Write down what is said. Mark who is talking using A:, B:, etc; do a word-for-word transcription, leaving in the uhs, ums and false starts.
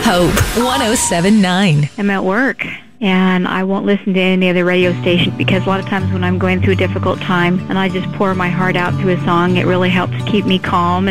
A: Hope one oh seven point nine.
B: I'm at work, and I won't listen to any other radio station because a lot of times when I'm going through a difficult time and I just pour my heart out through a song, it really helps keep me calm.